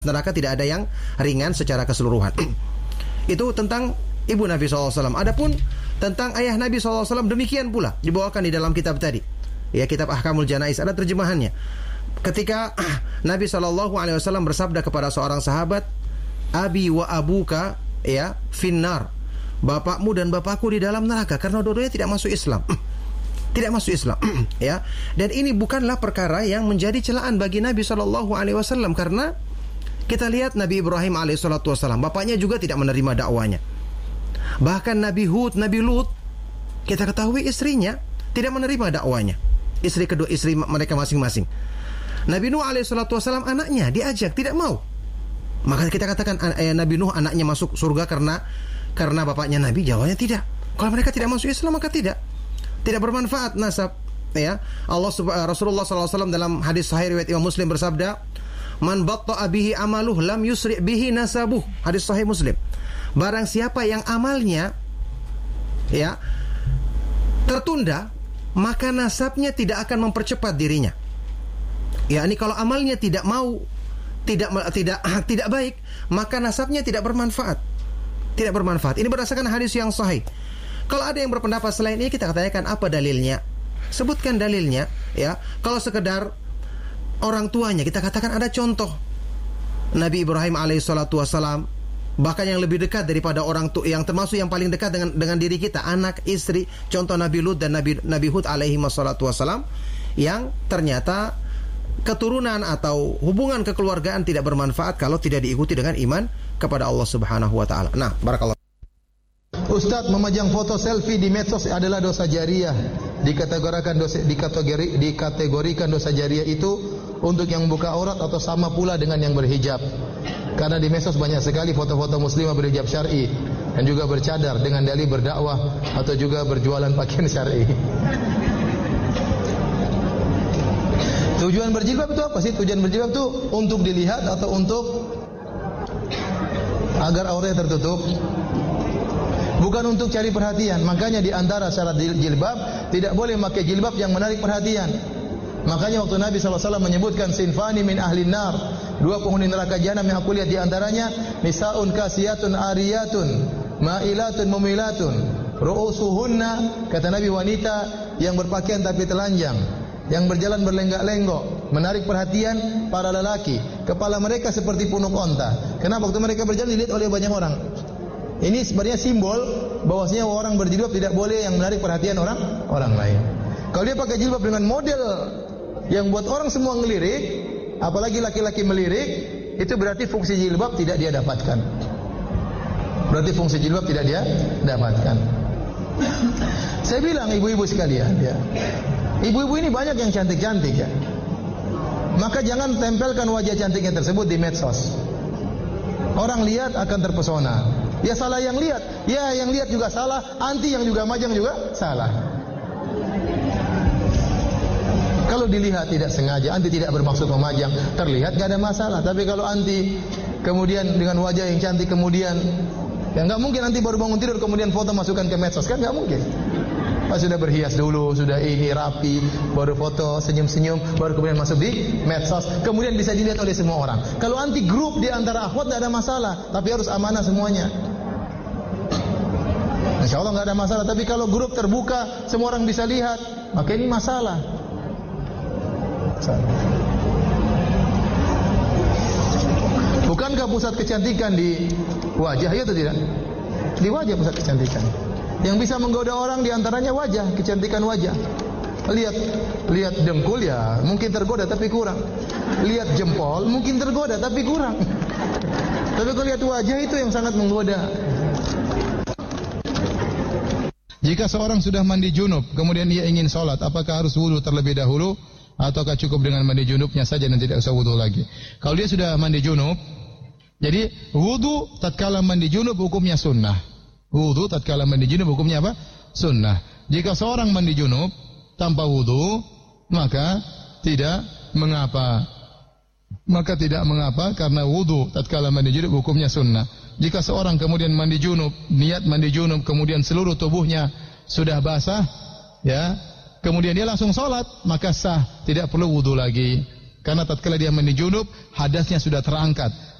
neraka tidak ada yang ringan secara keseluruhan. Itu tentang ibu Nabi SAW. Adapun tentang ayah Nabi SAW demikian pula dibawakan di dalam kitab tadi. Ya, kitab Ahkamul Janaiz ada terjemahannya. Ketika Nabi SAW bersabda kepada seorang sahabat, Abi wa abuka ya finnar. Bapakmu dan bapakku di dalam neraka karena dua-duanya tidak masuk Islam. Tidak masuk Islam. Ya. Dan ini bukanlah perkara yang menjadi celaan bagi Nabi SAW karena kita lihat Nabi Ibrahim alaihissalam, bapaknya juga tidak menerima dakwanya. Bahkan Nabi Hud, Nabi Lut, kita ketahui istrinya tidak menerima dakwanya. Istri mereka masing-masing. Nabi Nuh alaihissalam anaknya diajak, tidak mau. Maka kita katakan Nabi Nuh anaknya masuk surga karena bapaknya Nabi. Jawabnya tidak. Kalau mereka tidak masuk Islam maka tidak bermanfaat nasab. Ya, Rasulullah SAW dalam hadis sahih riwayat Imam Muslim bersabda, Man batta'a bihi amaluh lam yusri' bihi nasabuh. Hadis sahih Muslim. Barang siapa yang amalnya ya tertunda, maka nasabnya tidak akan mempercepat dirinya. Ya, ini kalau amalnya tidak baik, maka nasabnya tidak bermanfaat. Tidak bermanfaat. Ini berdasarkan hadis yang sahih. Kalau ada yang berpendapat selain ini, kita katakan apa dalilnya? Sebutkan dalilnya, ya. Kalau sekedar orang tuanya, kita katakan ada contoh Nabi Ibrahim alaihissalatu wassalam, bahkan yang lebih dekat daripada orang tua, yang termasuk yang paling dekat dengan diri kita, anak, istri. Contoh Nabi Lut dan Nabi Hud alaihi wassalatu wassalam, yang ternyata keturunan atau hubungan kekeluargaan tidak bermanfaat kalau tidak diikuti dengan iman kepada Allah Subhanahu wa taala. Nah, barakallah. Ustaz, memajang foto selfie di medsos adalah dosa jariah. Dikategorikan dosa jariah itu untuk yang buka aurat atau sama pula dengan yang berhijab. Karena di medsos banyak sekali foto-foto muslimah berhijab syar'i dan juga bercadar dengan dalih berdakwah atau juga berjualan pakaian syar'i. Tujuan berjilbab itu apa sih? Tujuan berjilbab itu untuk dilihat atau untuk agar auratnya tertutup? Bukan untuk cari perhatian. Makanya di antara syarat jilbab, tidak boleh memakai jilbab yang menarik perhatian. Makanya waktu Nabi SAW menyebutkan sinfani min ahlin nar, dua penghuni neraka jahanam yang aku lihat di antaranya nisaun kasiyatun ariyatun ma'ilatun mumilatun ru'usuhunna, kata Nabi, wanita yang berpakaian tapi telanjang, yang berjalan berlenggak-lenggok, menarik perhatian para lelaki. Kepala mereka seperti punuk onta. Kenapa? Waktu mereka berjalan dilihat oleh banyak orang. Ini sebenarnya simbol bahwasanya orang berjilbab tidak boleh yang menarik perhatian orang lain. Kalau dia pakai jilbab dengan model yang buat orang semua ngelirik, apalagi laki-laki melirik, itu berarti fungsi jilbab tidak dia dapatkan. Berarti fungsi jilbab tidak dia dapatkan. Saya bilang ibu-ibu sekalian, ya. Ibu-ibu ini banyak yang cantik-cantik, ya. Maka jangan tempelkan wajah cantiknya tersebut di medsos. Orang lihat akan terpesona. Ya salah yang lihat, ya yang lihat juga salah, anti yang juga majang juga salah. Kalau dilihat tidak sengaja, anti tidak bermaksud memajang, terlihat gak ada masalah. Tapi kalau anti kemudian dengan wajah yang cantik kemudian, ya nggak mungkin anti baru bangun tidur kemudian foto masukkan ke medsos, kan nggak mungkin. Pas sudah berhias dulu, sudah ini rapi, baru foto senyum-senyum, baru kemudian masuk di medsos, kemudian bisa dilihat oleh semua orang. Kalau anti grup di antara akhwat tidak ada masalah, tapi harus amanah semuanya. Insya Allah nggak ada masalah. Tapi kalau grup terbuka, semua orang bisa lihat, maka ini masalah. Bukankah pusat kecantikan di wajah, ya atau tidak? Di wajah pusat kecantikan. Yang bisa menggoda orang diantaranya wajah, kecantikan wajah. Lihat dengkul ya mungkin tergoda tapi kurang. Lihat jempol mungkin tergoda tapi kurang. Tapi kalau lihat wajah itu yang sangat menggoda. Jika seorang sudah mandi junub, kemudian dia ingin sholat, apakah harus wudu terlebih dahulu, ataukah cukup dengan mandi junubnya saja dan tidak usah wudu lagi? Kalau dia sudah mandi junub, jadi wudu tatkala mandi junub hukumnya sunnah. Wudu tatkala mandi junub hukumnya apa? Sunnah. Jika seorang mandi junub tanpa wudu, maka tidak mengapa. Maka tidak mengapa karena wudu tatkala mandi junub hukumnya sunnah. Jika seorang kemudian mandi junub, niat mandi junub, kemudian seluruh tubuhnya sudah basah, ya, kemudian dia langsung sholat, maka sah, tidak perlu wudu lagi. Karena tatkala dia mandi junub, hadasnya sudah terangkat.